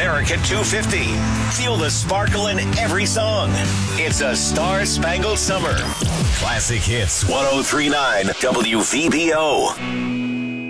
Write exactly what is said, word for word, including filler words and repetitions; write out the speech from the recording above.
America two fifty. Feel the sparkle in every song. It's a star-spangled summer. Classic Hits one oh three point nine W V B O.